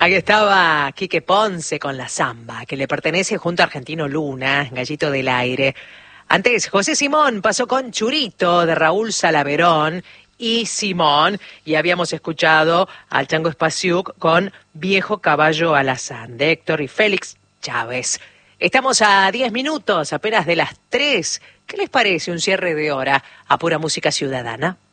Aquí estaba Quique Ponce con La Zamba, que le pertenece junto a Argentino Luna, Gallito del Aire. Antes, José Simón pasó con Churito de Raúl Salaverón y Simón, y habíamos escuchado al Chango Spasiuk con Viejo Caballo Alazán, de Héctor y Félix Chávez. Estamos a 10 minutos, apenas de las 3. ¿Qué les parece un cierre de hora a pura música ciudadana?